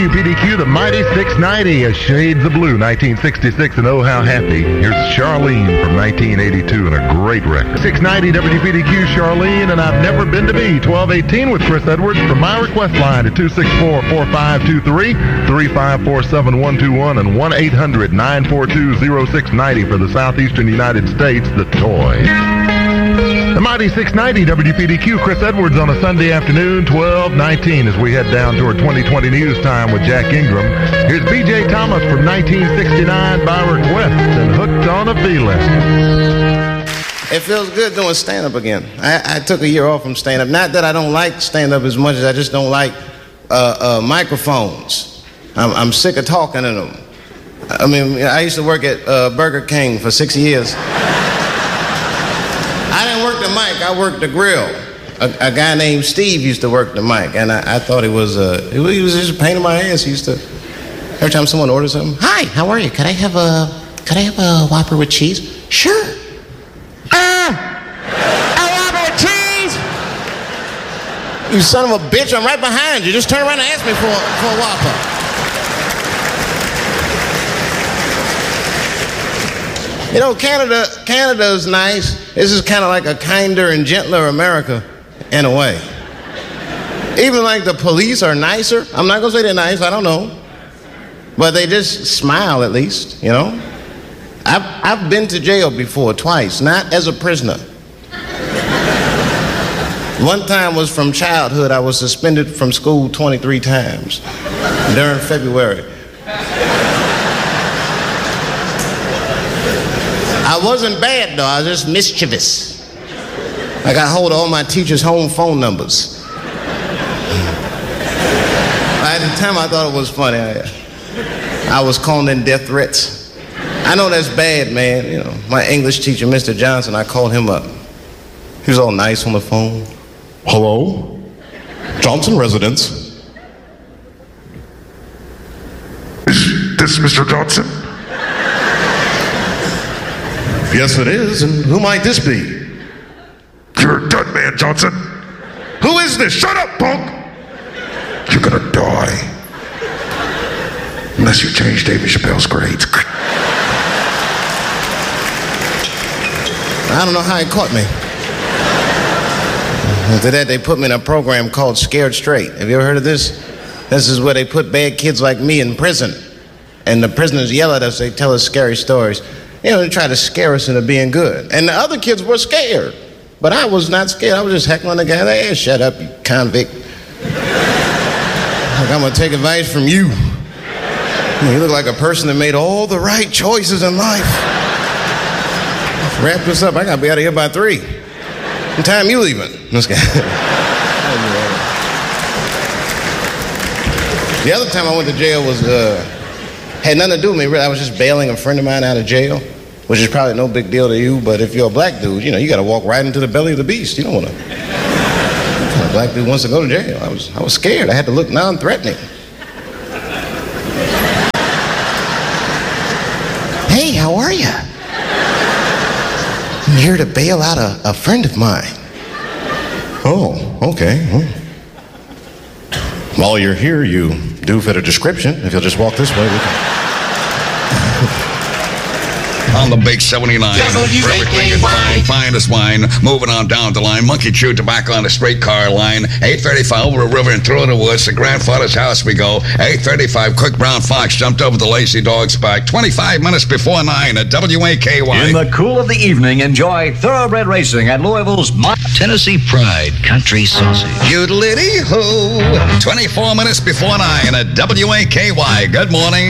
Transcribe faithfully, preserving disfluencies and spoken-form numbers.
W P D Q, the mighty six ninety, a Shades of Blue, nineteen sixty-six, and oh, how happy. Here's Charlene from nineteen eighty-two and a great record. six ninety W P D Q, Charlene, and I've Never Been to Be, twelve eighteen with Chris Edwards from my request line at two six four, four five two three, three five four seven, one two one and one eight hundred, nine four two, oh six nine oh for the southeastern United States, the toy. The mighty six ninety W P D Q, Chris Edwards on a Sunday afternoon, twelve nineteen, as we head down toward twenty twenty news time with Jack Ingram. Here's B J Thomas from nineteen sixty-nine by request and Hooked on a Feeling. It feels good doing stand-up again. I, I took a year off from stand-up. Not that I don't like stand-up as much as I just don't like uh, uh, microphones. I'm, I'm sick of talking in them. I mean, I used to work at uh, Burger King for six years. I didn't work the mic, I worked the grill. A, a guy named Steve used to work the mic, and I, I thought he was, uh, he was just a pain in my ass. He used to, every time someone orders something, "Hi, how are you? Could I have a, could I have a Whopper with cheese?" "Sure." "Ah, a Whopper with cheese?" "You son of a bitch, I'm right behind you. Just turn around and ask me for a, for a Whopper." You know, Canada, Canada's nice. This is kind of like a kinder and gentler America, in a way. Even like the police are nicer. I'm not gonna say they're nice, I don't know. But they just smile at least, you know? I've, I've been to jail before, twice, not as a prisoner. One time was from childhood. I was suspended from school twenty-three times during February. I wasn't bad, though. I was just mischievous. I got hold of all my teachers' home phone numbers. At the time, I thought it was funny. I, I was calling in death threats. I know that's bad, man. You know, my English teacher, Mister Johnson, I called him up. He was all nice on the phone. "Hello? Johnson residence. Is this Mister Johnson?" "Yes, it is. And who might this be?" "You're a dead man, Johnson." "Who is this?" "Shut up, punk." "You're gonna die. Unless you change David Chappelle's grades." I don't know how he caught me. After that, they put me in a program called Scared Straight. Have you ever heard of this? This is where they put bad kids like me in prison. And the prisoners yell at us. They tell us scary stories. You know, they try to scare us into being good. And the other kids were scared. But I was not scared. I was just heckling the guy. Hey, shut up, you convict. Like, I'm going to take advice from you. You look like a person that made all the right choices in life. Wrap this up. I got to be out of here by three. What time you leaving? This guy. The other time I went to jail was... Uh, had nothing to do with me, really. I was just bailing a friend of mine out of jail, which is probably no big deal to you, but if you're a black dude, you know, you got to walk right into the belly of the beast. You don't want to... A black dude wants to go to jail. I was, I was scared. I had to look non-threatening. "Hey, how are you? I'm here to bail out a, a friend of mine." "Oh, okay. Well, while you're here, you do fit a description. If you'll just walk this way, we can..." On the big seventy-nine, everything is fine, finest wine. Moving on down the line, Monkey Chew tobacco on the streetcar line. eight thirty-five over a river and through the woods. To grandfather's house we go. eight thirty-five, quick brown fox jumped over the lazy dog's back. twenty-five minutes before nine at W A K Y. In the cool of the evening, enjoy thoroughbred racing at Louisville's My Tennessee Pride Country Sausage. Yodelity ho. twenty-four minutes before nine at W A K Y. Good morning.